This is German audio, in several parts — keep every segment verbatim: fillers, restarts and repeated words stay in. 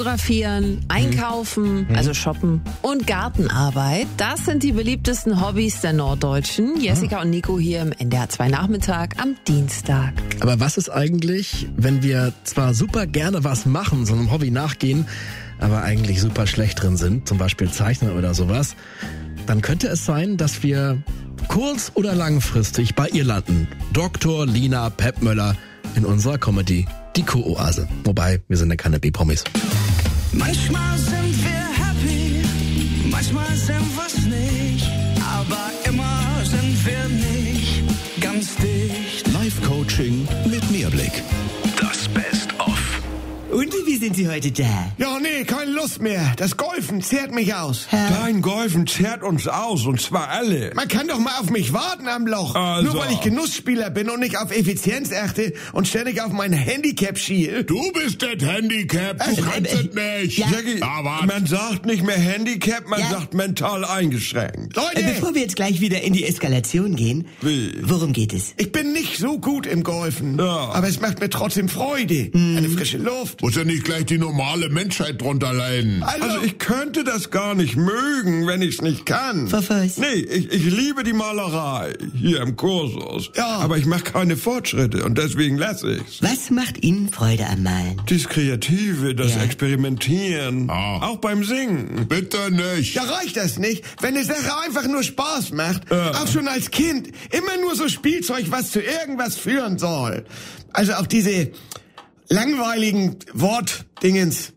Fotografieren, Einkaufen, Mhm. also shoppen und Gartenarbeit. Das sind die beliebtesten Hobbys der Norddeutschen. Jessica und Nico hier im N D R zwei Nachmittag am Dienstag. Aber was ist eigentlich, wenn wir zwar super gerne was machen, so einem Hobby nachgehen, aber eigentlich super schlecht drin sind, zum Beispiel Zeichnen oder sowas? Dann könnte es sein, dass wir kurz- oder langfristig bei ihr landen. Doktor Lina Peppmöller in unserer Comedy Die Co-Oase. Wobei, wir sind ja keine B-Promis. Manchmal sind wir happy, manchmal sind wir's nicht, aber immer sind wir nicht ganz dicht. Live-Coaching mit Mehrblick. Das Best-of. Und wie sind Sie heute da? Ja, nee, keine Lust mehr. Das Golfen zehrt mich aus. Dein Golfen zehrt uns aus, und zwar alle. Man kann doch mal auf mich warten am Loch. Also. Nur weil ich Genussspieler bin und nicht auf Effizienz achte und ständig auf mein Handicap schiel. Du bist das Handicap, du Also, kannst äh, es nicht. ja. Jackie, Aber man sagt nicht mehr Handicap, man Ja. sagt mental eingeschränkt. Leute, Äh, Bevor wir jetzt gleich wieder in die Eskalation gehen, Wie? worum geht es? ich bin nicht so gut im Golfen. Ja. Aber es macht mir trotzdem Freude. Eine frische Luft. muss ja nicht gleich die normale Menschheit drunter leiden. Also, Also ich könnte das gar nicht mögen, wenn ich's nicht kann. Was? Nee, ich, ich liebe die Malerei hier im Kursus. Ja. Aber ich mache keine Fortschritte und deswegen lasse ich's. Was macht Ihnen Freude am Malen? Das Kreative, das Ja. Experimentieren, Ah. auch beim Singen. Bitte nicht. ja, reicht das nicht? Wenn eine Sache einfach nur Spaß macht, Ja. auch schon als Kind, immer nur so Spielzeug, was zu irgendwas führen soll. Also auch diese langweiligen Wortdingens,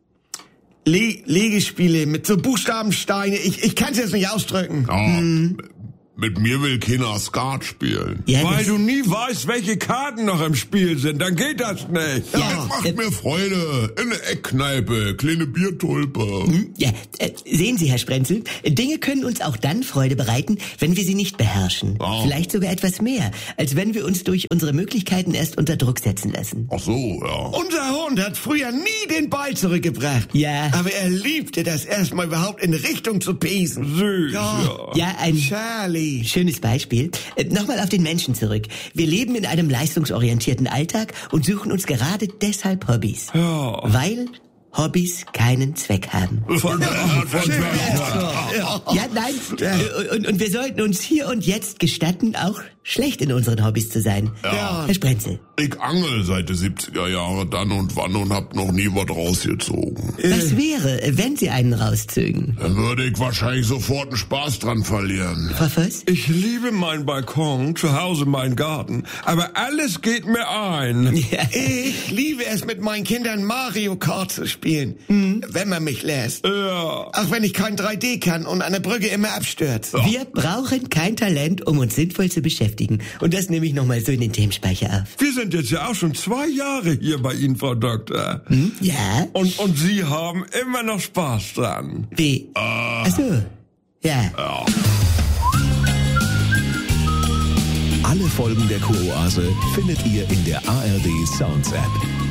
Le Legespiele mit so Buchstabensteine, ich, ich kann es jetzt nicht ausdrücken. Ja, mit mir will keiner Skat spielen. Ja, Weil das- du nie weißt, welche Karten noch im Spiel sind, dann geht das nicht. Ja. Das macht äh, mir Freude. In der Eckkneipe, kleine Biertulpe. Ja, äh, sehen Sie, Herr Sprenzel, Dinge können uns auch dann Freude bereiten, wenn wir sie nicht beherrschen. Oh. Vielleicht sogar etwas mehr, als wenn wir uns durch unsere Möglichkeiten erst unter Druck setzen lassen. Ach so, ja. Unser Hund hat früher nie den Ball zurückgebracht. Ja. Aber er liebte das erstmal überhaupt in Richtung zu pesen. Süß, Ja. ja. Ja, ein Charlie. schönes Beispiel. Äh, Nochmal auf den Menschen zurück. Wir leben in einem leistungsorientierten Alltag und suchen uns gerade deshalb Hobbys. Ja. Weil Hobbys keinen Zweck haben. Von Bernhard von Ja. Ja, nein. Äh, Und, und wir sollten uns hier und jetzt gestatten, auch schlecht in unseren Hobbys zu sein. Ja. Herr Sprenzel, Ich angel seit den siebziger Jahre dann und wann und hab noch nie was rausgezogen. was wäre, wenn Sie einen rauszögen? Dann würde ich wahrscheinlich sofort einen Spaß dran verlieren. Frau Voss? Ich liebe meinen Balkon, zu Hause meinen Garten, aber alles geht mir ein. Ja. Ich liebe es, mit meinen Kindern Mario Kart zu spielen, wenn man mich lässt. Ja. Auch wenn ich kein drei D kann und an der Brücke immer abstürzt. Wir brauchen kein Talent, um uns sinnvoll zu beschäftigen. Und das nehme ich nochmal so in den Themenspeicher auf. Wir sind jetzt ja auch schon zwei Jahre hier bei Ihnen, Frau Doktor. Hm? Ja? Und, und Sie haben immer noch Spaß dran. Wie? Ach so. Ja. Alle Folgen der Co-Oase findet ihr in der A R D Sounds App.